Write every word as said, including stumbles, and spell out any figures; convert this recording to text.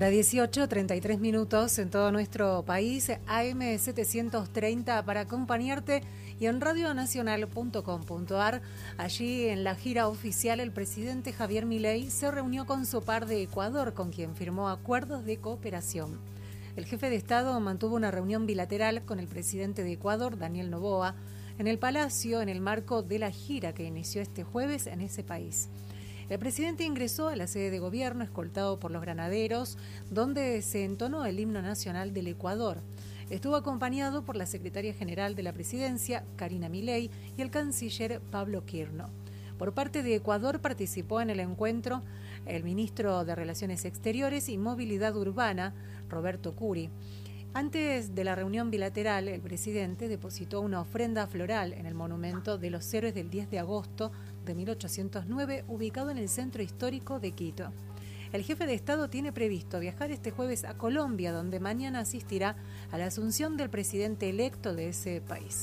Hora dieciocho, treinta y tres minutos en todo nuestro país, A M setecientos treinta para acompañarte y en radio nacional punto com punto a r. Allí en la gira oficial el presidente Javier Milei se reunió con su par de Ecuador, con quien firmó acuerdos de cooperación. El jefe de Estado mantuvo una reunión bilateral con el presidente de Ecuador, Daniel Noboa, en el Palacio en el marco de la gira que inició este jueves en ese país. El presidente ingresó a la sede de gobierno escoltado por los granaderos, donde se entonó el himno nacional del Ecuador. Estuvo acompañado por la secretaria general de la presidencia, Karina Milei, y el canciller Pablo Quirno. Por parte de Ecuador participó en el encuentro el ministro de Relaciones Exteriores y Movilidad Urbana, Roberto Curi. Antes de la reunión bilateral, el presidente depositó una ofrenda floral en el monumento de los héroes del diez de agosto de mil ochocientos nueve, ubicado en el centro histórico de Quito. El jefe de Estado tiene previsto viajar este jueves a Colombia, donde mañana asistirá a la asunción del presidente electo de ese país.